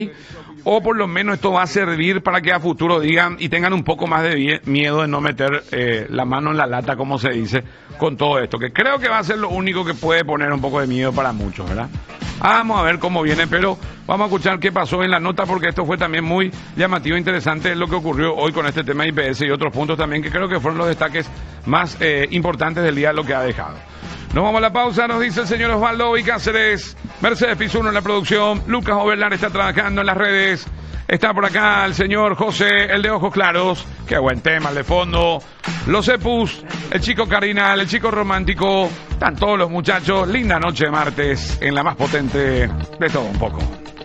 o por lo menos esto va a servir para que a futuro digan y tengan un poco más de miedo de no meter la mano en la lata, como se dice, con todo esto, que creo que va a ser lo único que puede poner un poco de miedo para muchos, ¿verdad? Vamos a ver cómo viene, pero vamos a escuchar qué pasó en la nota, porque esto fue también muy llamativo e interesante lo que ocurrió hoy con este tema de IPS y otros puntos también que creo que fueron los destaques más importantes del día, lo que ha dejado. Nos vamos a la pausa, nos dice el señor Osvaldo y Cáceres, Mercedes Pizuno en la producción, Lucas Oberlar está trabajando en las redes, está por acá el señor José, el de ojos claros, qué buen tema, el de fondo, los Epus, el chico cardinal, el chico romántico, están todos los muchachos, linda noche de martes, en la más potente de todo un poco.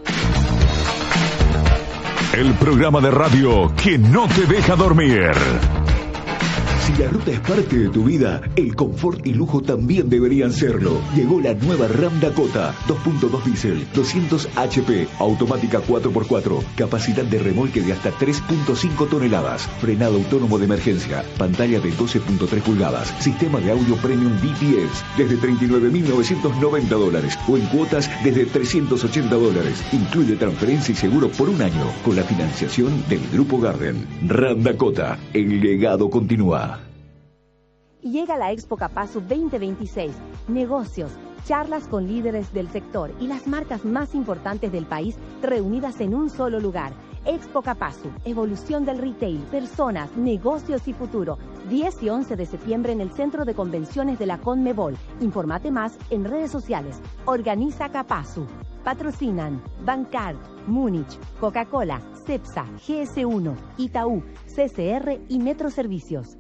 El programa de radio que no te deja dormir. Si la ruta es parte de tu vida, el confort y lujo también deberían serlo. Llegó la nueva Ram Dakota, 2.2 diésel, 200 HP, automática 4x4, capacidad de remolque de hasta 3.5 toneladas, frenado autónomo de emergencia, pantalla de 12.3 pulgadas, sistema de audio premium DTS, desde $39.990 o en cuotas desde $380. Incluye transferencia y seguro por un año, con la financiación del Grupo Garden. Ram Dakota, el legado continúa. Llega la Expo Capasu 2026. Negocios, charlas con líderes del sector y las marcas más importantes del país reunidas en un solo lugar. Expo Capasu, evolución del retail, personas, negocios y futuro. 10 y 11 de septiembre en el Centro de Convenciones de la Conmebol. Infórmate más en redes sociales. Organiza Capasu. Patrocinan Bancard, Múnich, Coca-Cola, Cepsa, GS1, Itaú, CCR y Metro Servicios.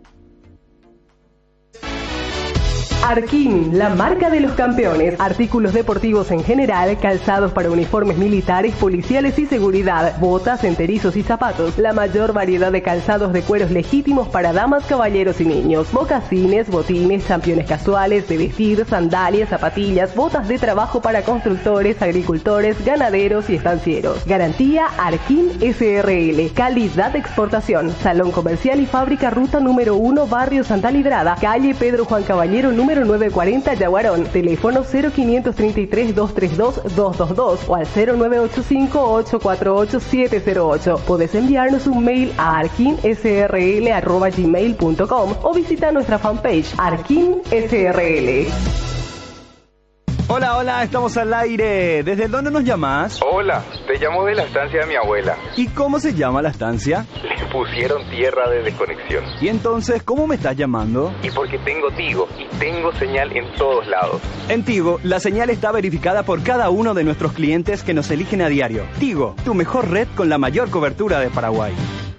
Arkin, la marca de los campeones. Artículos deportivos en general, calzados para uniformes militares, policiales y seguridad, botas, enterizos y zapatos. La mayor variedad de calzados de cueros legítimos para damas, caballeros y niños. Mocasines, botines, championes casuales, de vestir, sandalias, zapatillas, botas de trabajo para constructores, agricultores, ganaderos y estancieros. Garantía Arkin SRL. Calidad de exportación. Salón comercial y fábrica, ruta número 1, barrio Santa Librada, calle Pedro Juan Caballero, número 940 Yaguarón, teléfono 0533-232-222 o al 0985-848-708. Podés enviarnos un mail a arkinsrl@gmail.com o visita nuestra fanpage Arkin SRL. Hola, estamos al aire. ¿Desde dónde nos llamas? Hola, te llamo de la estancia de mi abuela. ¿Y cómo se llama la estancia? Le pusieron tierra de desconexión. ¿Y entonces cómo me estás llamando? Y porque tengo Tigo y tengo señal en todos lados. En Tigo, la señal está verificada por cada uno de nuestros clientes que nos eligen a diario. Tigo, tu mejor red con la mayor cobertura de Paraguay.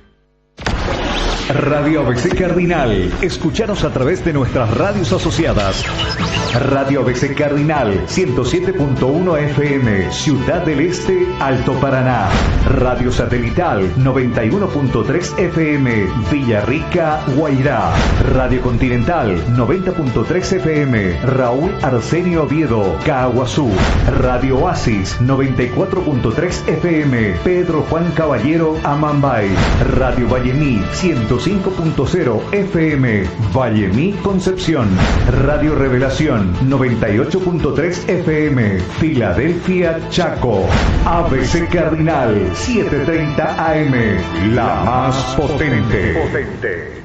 Radio ABC Cardinal. Escuchanos a través de nuestras radios asociadas. Radio ABC Cardinal 107.1 FM, Ciudad del Este, Alto Paraná. Radio Satelital 91.3 FM, Villarrica, Guairá. Radio Continental 90.3 FM, Raúl Arsenio Oviedo, Caaguazú. Radio Oasis 94.3 FM, Pedro Juan Caballero, Amambay. Radio Vallemí 105.0 FM, Vallemí, Concepción. Radio Revelación 98.3 FM, Filadelfia, Chaco. ABC Cardinal 730 AM, la más potente.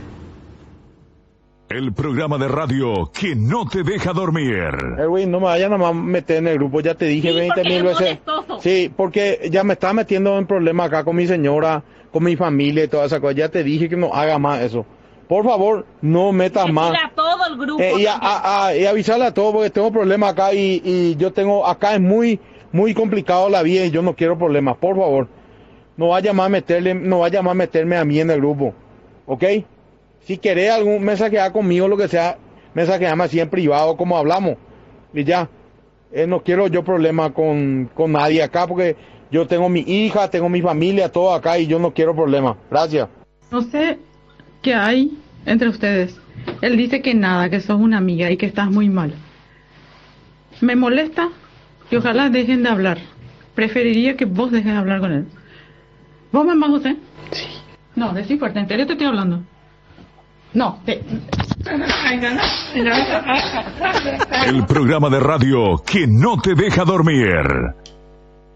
El programa de radio que no te deja dormir. Erwin, no me vayas nada más meter en el grupo, ya te dije 20.000 veces. Sí, porque ya me está metiendo en problemas acá con mi señora, con mi familia y toda esa cosa. Ya te dije que no haga más eso. Por favor, no metas más. A todo el grupo. Y avisarle a todos porque tengo problemas acá y yo tengo, acá es muy complicado la vida y yo no quiero problemas. Por favor, no vaya más a meterme a mí en el grupo. ¿Ok? Si querés algún mensaje conmigo, lo que sea, mensajeame así en privado como hablamos. Y ya. No quiero yo problemas con nadie acá porque yo tengo mi hija, tengo mi familia, todo acá y yo no quiero problemas. Gracias. No sé qué hay entre ustedes. Él dice que nada, que sos una amiga y que estás muy mal. Me molesta y ojalá dejen de hablar. Preferiría que vos dejes de hablar con él. ¿Vos me amás, José? Sí. No, decí fuerte, en serio te estoy hablando. No, El programa de radio que no te deja dormir.